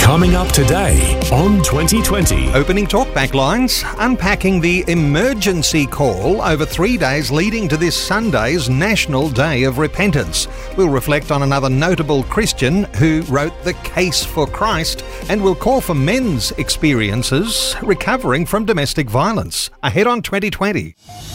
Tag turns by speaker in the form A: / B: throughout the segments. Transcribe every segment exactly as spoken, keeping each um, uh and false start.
A: Coming up today on twenty twenty.
B: Opening talkback lines, unpacking the emergency call over three days leading to this Sunday's National Day of Repentance. We'll reflect on another notable Christian who wrote The Case for Christ, and we'll call for men's experiences recovering from domestic violence. Ahead on twenty twenty.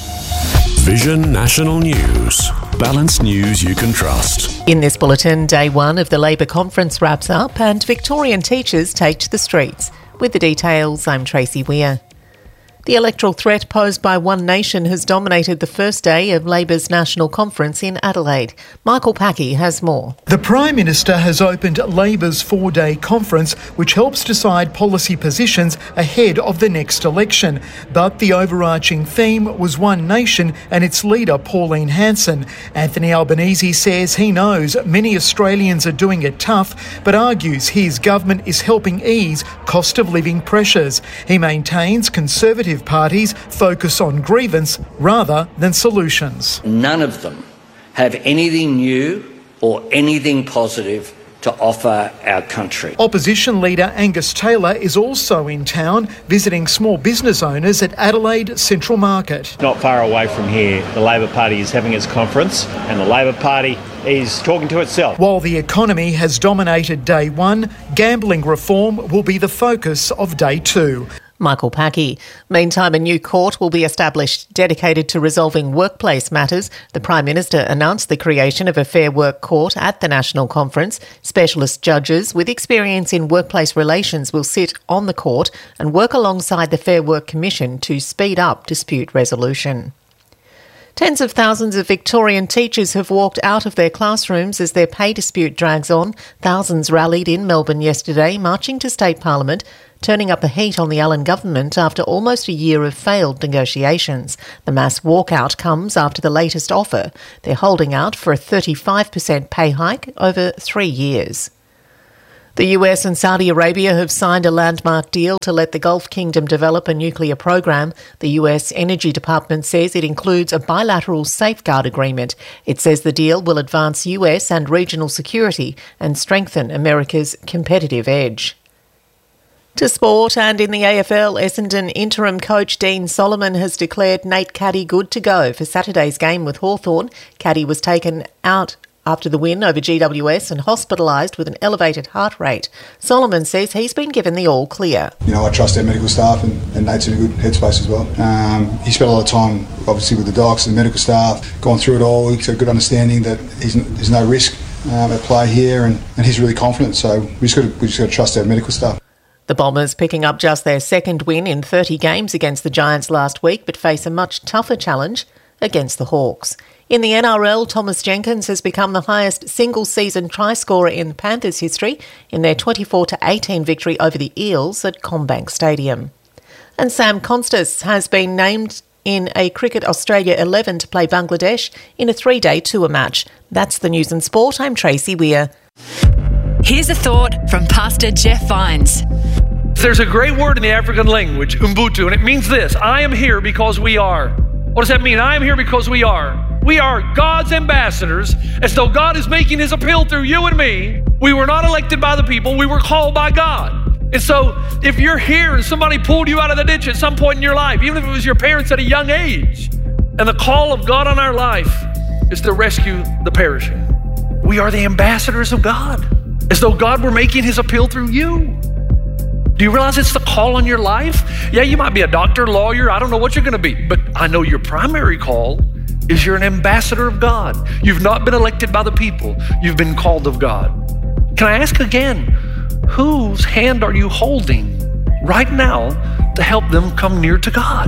A: Vision National News. Balanced news you can trust.
C: In this bulletin, day one of the Labor conference wraps up and Victorian teachers take to the streets. With the details, I'm Tracy Weir. The electoral threat posed by One Nation has dominated the first day of Labor's national conference in Adelaide. Michael Packey has more.
D: The Prime Minister has opened Labor's four-day conference, which helps decide policy positions ahead of the next election. But the overarching theme was One Nation and its leader, Pauline Hanson. Anthony Albanese says he knows many Australians are doing it tough, but argues his government is helping ease cost of living pressures. He maintains Conservative parties focus on grievance rather than solutions.
E: None of them have anything new or anything positive to offer our country.
D: Opposition leader Angus Taylor is also in town, visiting small business owners at Adelaide Central Market.
F: Not far away from here, the Labor Party is having its conference and the Labor Party is talking to itself.
D: While the economy has dominated day one, gambling reform will be the focus of day two.
C: Michael Packey. Meantime, a new court will be established dedicated to resolving workplace matters. The Prime Minister announced the creation of a Fair Work Court at the National Conference. Specialist judges with experience in workplace relations will sit on the court and work alongside the Fair Work Commission to speed up dispute resolution. Tens of thousands of Victorian teachers have walked out of their classrooms as their pay dispute drags on. Thousands rallied in Melbourne yesterday, marching to State Parliament, turning up the heat on the Allen government after almost a year of failed negotiations. The mass walkout comes after the latest offer. They're holding out for a thirty-five percent pay hike over three years. The U S and Saudi Arabia have signed a landmark deal to let the Gulf Kingdom develop a nuclear program. The U S Energy Department says it includes a bilateral safeguard agreement. It says the deal will advance U S and regional security and strengthen America's competitive edge. To sport, and in the A F L, Essendon interim coach Dean Solomon has declared Nate Caddy good to go for Saturday's game with Hawthorn. Caddy was taken out after the win over G W S and hospitalised with an elevated heart rate. Solomon says he's been given the all clear.
G: You know, I trust our medical staff, and, and Nate's in a good headspace as well. Um, he spent a lot of time, obviously, with the docs and the medical staff, gone through it all. He's got a good understanding that he's, there's no risk um, at play here, and, and he's really confident. So we just got to, we just got to trust our medical staff.
C: The Bombers picking up just their second win in thirty games against the Giants last week, but face a much tougher challenge against the Hawks. In the N R L, Thomas Jenkins has become the highest single-season try scorer in the Panthers' history in their twenty-four to eighteen victory over the Eels at CommBank Stadium. And Sam Constas has been named in a Cricket Australia eleven to play Bangladesh in a three-day tour match. That's the news and sport. I'm Tracy Weir.
H: Here's a thought from Pastor Jeff Vines.
I: There's a great word in the African language, Ubuntu, and it means this: I am here because we are. What does that mean? I am here because we are. We are God's ambassadors, as though God is making his appeal through you and me. We were not elected by the people, we were called by God. And so if you're here and somebody pulled you out of the ditch at some point in your life, even if it was your parents at a young age, and the call of God on our life is to rescue the perishing, we are the ambassadors of God, as though God were making his appeal through you. Do you realize it's the call on your life? Yeah, you might be a doctor, lawyer, I don't know what you're gonna be, but I know your primary call is you're an ambassador of God. You've not been elected by the people, you've been called of God. Can I ask again, whose hand are you holding right now to help them come near to God?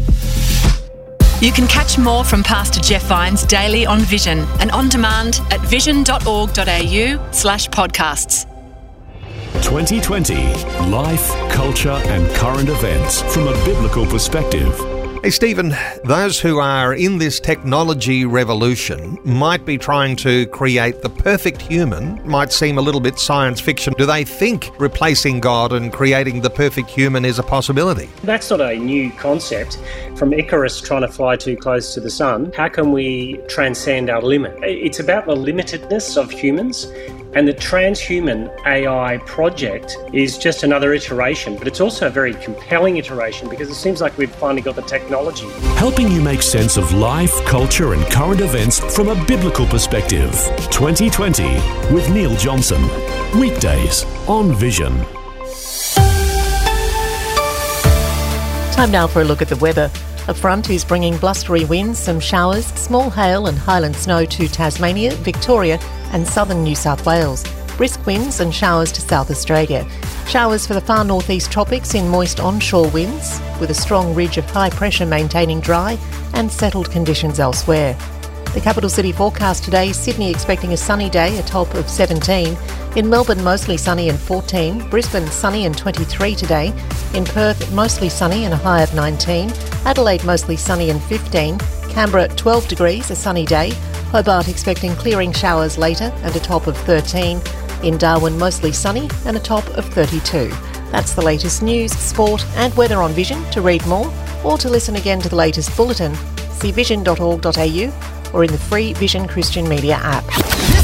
H: You can catch more from Pastor Jeff Vines daily on Vision and on demand at vision.org.au slash podcasts.
A: twenty twenty. Life, culture and current events from a biblical perspective.
B: Hey Stephen, those who are in this technology revolution might be trying to create the perfect human. Might seem a little bit science fiction. Do they think replacing God and creating the perfect human is a possibility?
J: That's not a new concept. From Icarus trying to fly too close to the sun, how can we transcend our limit? It's about the limitedness of humans And the Transhuman A I project is just another iteration, but it's also a very compelling iteration because it seems like we've finally got the technology.
A: Helping you make sense of life, culture and current events from a biblical perspective. twenty twenty with Neil Johnson. Weekdays on Vision.
C: Time now for a look at the weather. A front is bringing blustery winds, some showers, small hail and highland snow to Tasmania, Victoria and southern New South Wales. Brisk winds and showers to South Australia. Showers for the far northeast tropics in moist onshore winds, with a strong ridge of high pressure maintaining dry and settled conditions elsewhere. The capital city forecast today, Sydney expecting a sunny day, a top of seventeen. In Melbourne, mostly sunny and fourteen. Brisbane, sunny and twenty-three today. In Perth, mostly sunny and a high of nineteen. Adelaide, mostly sunny and fifteen. Canberra, twelve degrees, a sunny day. Hobart expecting clearing showers later and a top of thirteen. In Darwin, mostly sunny and a top of thirty-two. That's the latest news, sport and weather on Vision. To read more or to listen again to the latest bulletin, see vision dot org dot a u or in the free Vision Christian Media app.